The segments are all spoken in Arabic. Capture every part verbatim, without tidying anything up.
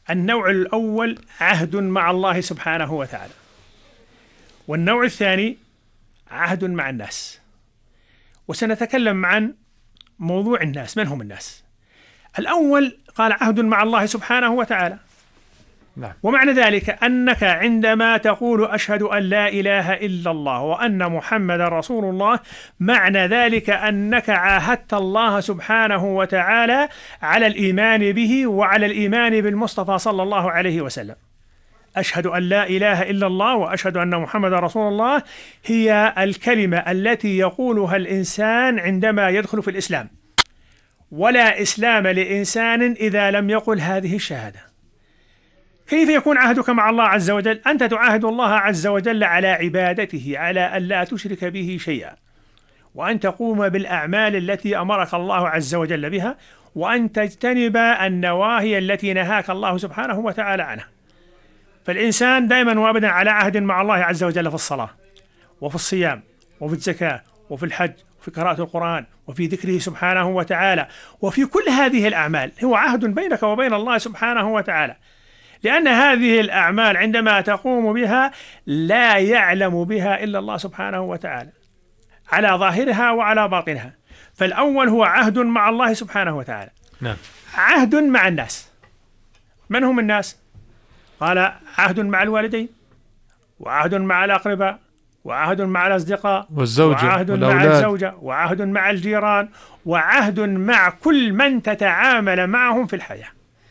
النوع الأول عهد مع الله سبحانه وتعالى، والنوع الثاني عهد مع الناس. وسنتكلم عن موضوع الناس، من هم الناس؟ الأول قال عهد مع الله سبحانه وتعالى، نعم. ومعنى ذلك أنك عندما تقول أشهد أن لا إله إلا الله وأن محمد رسول الله، معنى ذلك أنك عاهدت الله سبحانه وتعالى على الإيمان به وعلى الإيمان بالمصطفى صلى الله عليه وسلم. أشهد أن لا إله إلا الله وأشهد أن محمد رسول الله هي الكلمة التي يقولها الإنسان عندما يدخل في الإسلام، ولا إسلام لإنسان إذا لم يقل هذه الشهادة. كيف يكون عهدك مع الله عز وجل؟ أنت تعاهد الله عز وجل على عبادته، على أن لا تشرك به شيئا، وأن تقوم بالأعمال التي أمرك الله عز وجل بها، وأن تجتنب النواهي التي نهاك الله سبحانه وتعالى عنها. فالإنسان دائما وابدا على عهد مع الله عز وجل في الصلاة وفي الصيام وفي الزكاة وفي الحج وفي قراءة القرآن وفي ذكره سبحانه وتعالى، وفي كل هذه الأعمال هو عهد بينك وبين الله سبحانه وتعالى، لأن هذه الأعمال عندما تقوم بها لا يعلم بها إلا الله سبحانه وتعالى على ظاهرها وعلى باطنها. فالأول هو عهد مع الله سبحانه وتعالى. نعم. عهد مع الناس. من هم الناس؟ قال عهد مع الوالدين، وعهد مع الأقرباء، وعهد مع الأصدقاء، والزوجة وعهد والأولاد، مع الزوجة، وعهد مع الجيران، وعهد مع كل من تتعامل معهم في الحياة.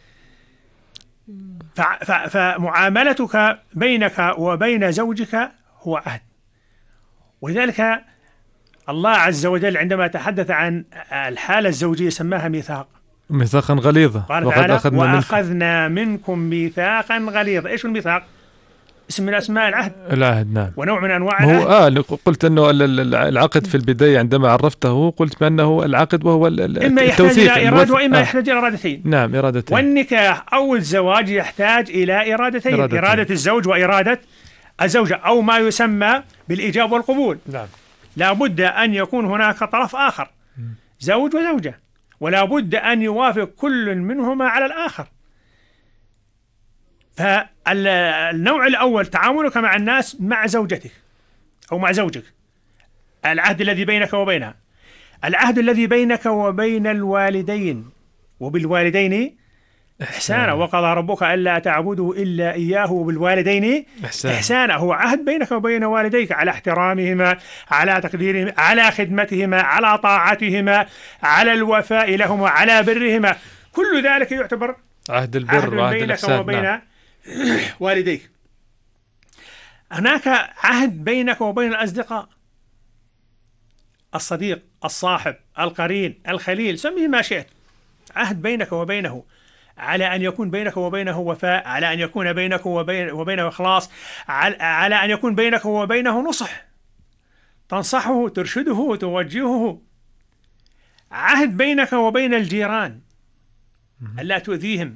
فمعاملتك بينك وبين زوجك هو عهد. ولذلك الله عز وجل عندما تحدث عن الحالة الزوجية سماها ميثاق، ميثاقا غليظا. قال تعالى أخذنا وأخذنا منكم ميثاقا غليظا. إيش الميثاق؟ اسم من أسماء العهد. العهد نعم. ونوع من أنواع هو آه قلت أنه العقد في البداية عندما عرفته قلت بأنه العقد وهو التوثيق، إما يحتاج إلى إرادة وإما آه. يحتاج إلى إرادتين. نعم إرادتين. والنكاح أو الزواج يحتاج إلى إرادتين، إرادتين. إرادة الزوج وإرادة الزوجة، أو ما يسمى بالإيجاب والقبول. نعم. لا بد أن يكون هناك طرف آخر، زوج وزوجة، ولا بد أن يوافق كل منهما على الآخر. فالنوع الأول تعاملك مع الناس مع زوجتك أو مع زوجك، العهد الذي بينك وبينها. العهد الذي بينك وبين الوالدين، وبالوالدين إحسانا، وقضى ربك ألا تعبدوا إلا إياه وبالوالدين إحسانا. إحسانا هو عهد بينك وبين والديك على احترامهما، على تقديرهما، على خدمتهما، على طاعتهما، على الوفاء لهما، على برهما. كل ذلك يعتبر عهد البر وعهد بينك الإحسان. وبين نعم. والديك. هناك عهد بينك وبين الأصدقاء، الصديق، الصاحب، القرين، الخليل، سميه ما شئت. عهد بينك وبينه على أن يكون بينك وبينه وفاء، على أن يكون بينك وبين وبينه إخلاص، على أن يكون بينك وبينه نصح، تنصحه، ترشده، توجهه. عهد بينك وبين الجيران ألا تؤذيهم،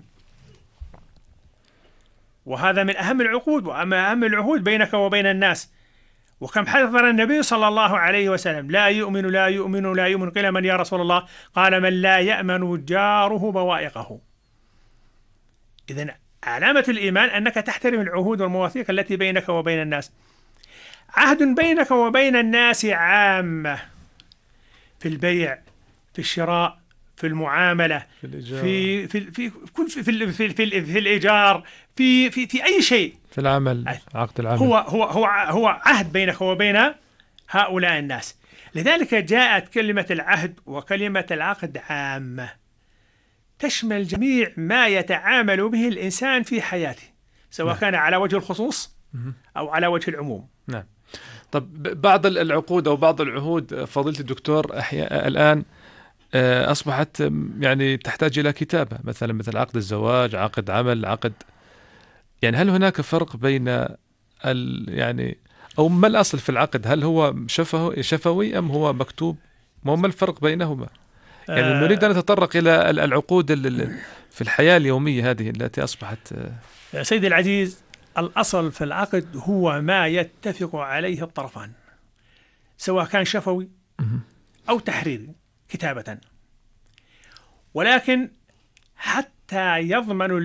وهذا من أهم العقود وأهم العهود بينك وبين الناس. وكم حذر النبي صلى الله عليه وسلم: لا يؤمن لا يؤمن لا يؤمن. قيل من يا رسول الله؟ قال: من لا يأمن جاره بوائقه. إذن علامة الإيمان أنك تحترم العهود والمواثيق التي بينك وبين الناس. عهد بينك وبين الناس عامة، في البيع، في الشراء، في المعاملة، في في في كل في في في, في, في الإيجار، في في في أي شيء، في العمل، عقد العمل. هو هو هو هو عهد بينك وبين هؤلاء الناس. لذلك جاءت كلمة العهد وكلمة العقد عامة، تشمل جميع ما يتعامل به الإنسان في حياته، سواء نعم. كان على وجه الخصوص أو على وجه العموم. نعم. طب بعض العقود أو بعض العهود فضيلة الدكتور الآن أصبحت يعني تحتاج إلى كتابة، مثلا مثل عقد الزواج، عقد عمل، عقد، يعني هل هناك فرق بين ال يعني أو ما الأصل في العقد؟ هل هو شفوي شفوي أم هو مكتوب؟ ما الفرق بينهما؟ يعني آه نريد أن نتطرق إلى العقود في الحياة اليومية هذه التي أصبحت. يا سيدي العزيز، الأصل في العقد هو ما يتفق عليه الطرفان، سواء كان شفوي أو تحريري كتابة. ولكن حتى يضمن